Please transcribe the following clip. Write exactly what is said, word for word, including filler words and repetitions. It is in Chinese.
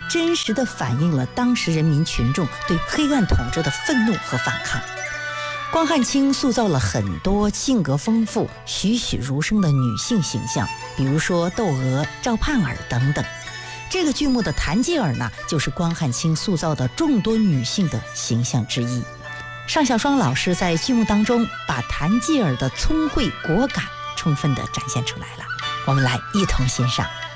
真实地反映了当时人民群众对黑暗统治的愤怒和反抗。关汉卿塑造了很多性格丰富、栩栩如生的女性形象，比如说窦娥、赵盼儿等等。这个剧目的谭继儿呢，就是关汉卿塑造的众多女性的形象之一。尚小双老师在剧目当中把谭继儿的聪慧果敢充分地展现出来了，我们来一同欣赏。